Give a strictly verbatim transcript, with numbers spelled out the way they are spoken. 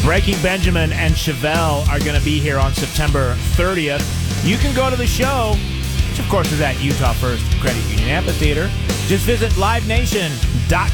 Breaking Benjamin and Chevelle are going to be here on September thirtieth. You can go to the show, which of course is at Utah First Credit Union Amphitheater. Just visit live nation dot